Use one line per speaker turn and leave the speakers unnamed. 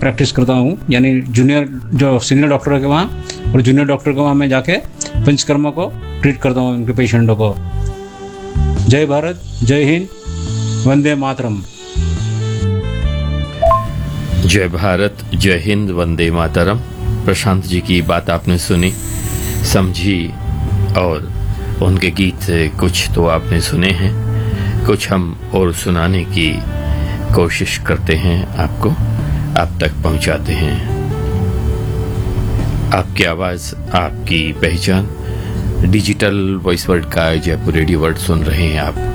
Practice करता हूँ, यानी जूनियर जो सीनियर डॉक्टर के वहाँ और जूनियर डॉक्टर के वहाँ मैं जाके पंचकर्मा को ट्रीट करता हूँ उनके पेशेंटों को। जय भारत, जय हिंद, वंदे मातरम।
जय भारत, जय हिंद, वंदे मातरम। प्रशांत जी की बात आपने सुनी, समझी, और उनके गीत से कुछ तो आपने सुने हैं, कुछ हम और सुनाने की कोशिश करते हैं, आपको आप तक पहुंचाते हैं। आपकी आवाज, आपकी पहचान, डिजिटल वॉइस वर्ल्ड का जयपुर रेडियो वर्ल्ड सुन रहे हैं आप।